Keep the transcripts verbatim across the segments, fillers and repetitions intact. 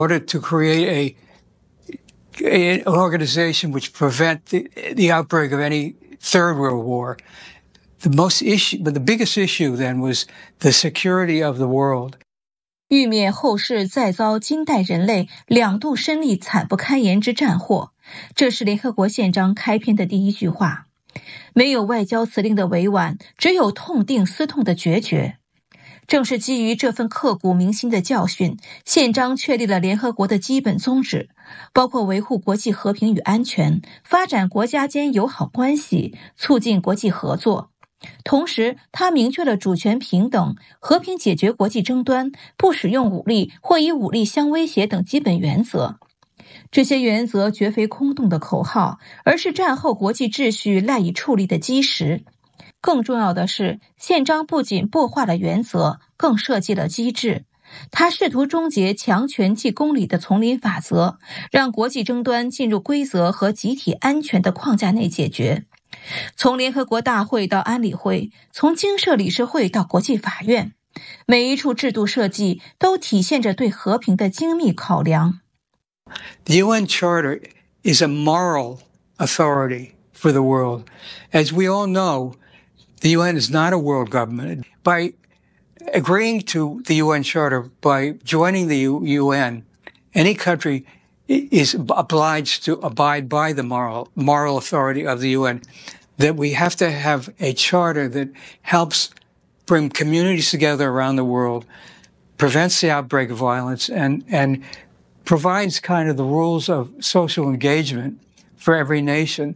order to create a, an organization which prevent the, the outbreak of any third world war. The most issue, but the biggest issue then was the security of the world. 欲免后世再遭今代人类两度身历惨不堪言之战祸，这是联合国宪章开篇的第一句话。没有外交辞令的委婉，只有痛定思痛的决绝。正是基于这份刻骨铭心的教训，宪章确立了联合国的基本宗旨，包括维护国际和平与安全，发展国家间友好关系，促进国际合作。同时，它明确了主权平等、和平解决国际争端、不使用武力或以武力相威胁等基本原则。这些原则绝非空洞的口号，而是战后国际秩序赖以矗立的基石。更重要的是，宪章不仅擘画了原则，更设计了机制。它试图终结强权即公理的丛林法则，让国际争端进入规则和集体安全的框架内解决。从联合国大会到安理会，从经社理事会到国际法院，每一处制度设计都体现着对和平的精密考量。 The U N Charter is a moral authority for the world. As we all know, the U N is not a world government. By agreeing to the U N Charter, by joining the U N, any country is obliged to abide by the moral, moral authority of the U N, that we have to have a charter that helps bring communities together around the world, prevents the outbreak of violence, and, and provides kind of the rules of social engagement for every nation.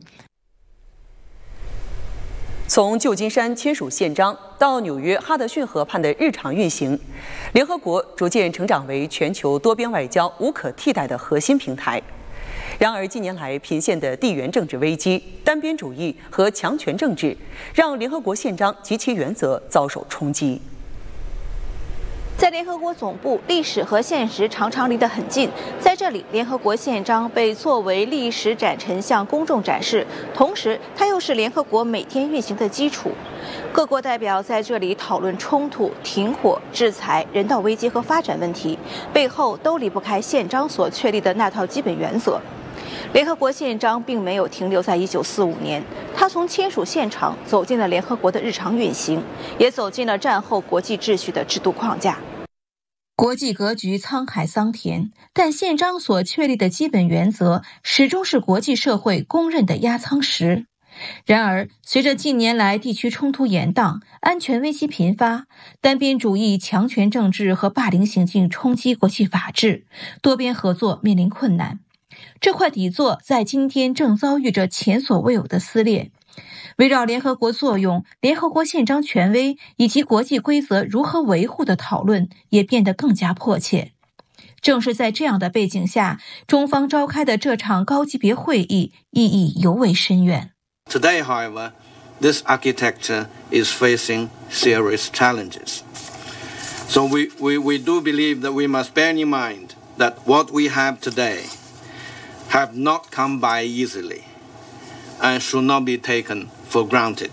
从旧金山签署宪章到纽约哈德逊河畔的日常运行，联合国逐渐成长为全球多边外交无可替代的核心平台。然而，近年来频现的地缘政治危机、单边主义和强权政治，让联合国宪章及其原则遭受冲击。 在联合国总部，历史和现实常常离得很近。在这里，联合国宪章被作为历史展陈向公众展示，同时它又是联合国每天运行的基础。各国代表在这里讨论冲突、停火、制裁、人道危机和发展问题，背后都离不开宪章所确立的那套基本原则。联合国宪章并没有停留在一九四五年，它从签署现场走进了联合国的日常运行，也走进了战后国际秩序的制度框架。国际格局沧海桑田，但宪章所确立的基本原则始终是国际社会公认的压舱石。然而，随着近年来地区冲突延宕、安全危机频发、单边主义、强权政治和霸凌行径冲击国际法治，多边合作面临困难。这块底座在今天正遭遇着前所未有的撕裂。围绕联合国作用、联合国宪章权威以及国际规则如何维护的讨论也变得更加迫切。正是在这样的背景下，中方召开的这场高级别会议意义尤为深远。 Today, however, this architecture is facing serious challenges. So we, we, we do believe that we must bear in mind that what we have today have not come by easily and should not be taken for granted.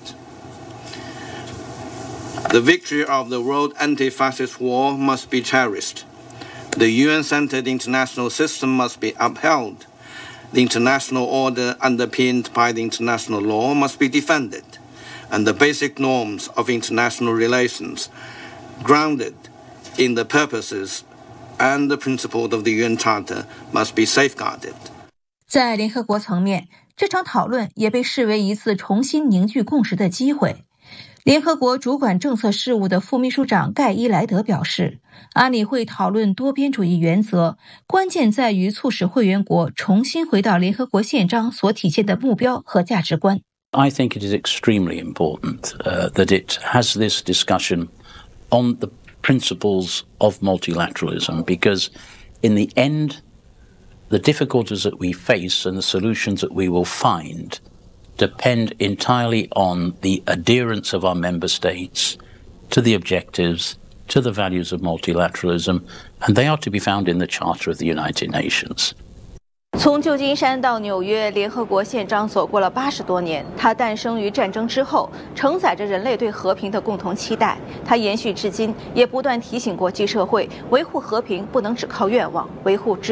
The victory of the world anti-fascist war must be cherished. The U N-centered international system must be upheld. The international order underpinned by the international law must be defended, and the basic norms of international relations, grounded in the purposes and the principles of the U N Charter, must be safeguarded. 在联合国层面，这场讨论也被视为一次重新凝聚共识的机会。联合国主管政策事务的副秘书长盖伊莱德表示，安理会讨论多边主义原则，关键在于促使会员国重新回到联合国宪章所体现的目标和价值观。 I think it is extremely important uh, that it has this discussion on the principles of multilateralism, because in the end, the difficulties that we face and the solutions that we will find depend entirely on the adherence of our member states to the objectives, to the values of multilateralism, and they are to be found in the Charter of the United Nations. 从旧金山到纽约，联合国宪章走过了八十多年。它诞生于战争之后，承载着人类对和平的共同期待。它延续至今，也不断提醒国际社会，维护和平不能只靠愿望，维护秩